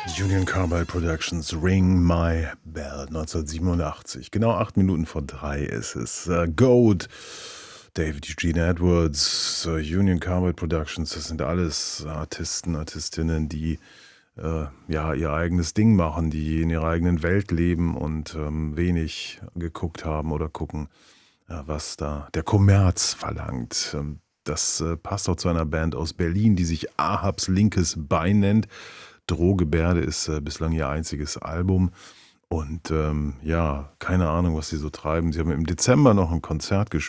Union Carbide Productions, Ring My Bell, 1987. Genau 8 Minuten vor 3 ist es. Goat, David Eugene Edwards, Union Carbide Productions, das sind alles Artisten, Artistinnen, die ja ihr eigenes Ding machen, die in ihrer eigenen Welt leben und wenig geguckt haben oder gucken, was da der Kommerz verlangt. Das passt auch zu einer Band aus Berlin, die sich Ahabs linkes Bein nennt. Drohgebärde ist bislang ihr einziges Album. Und ja, keine Ahnung, was sie so treiben. Sie haben im Dezember noch ein Konzert gespielt.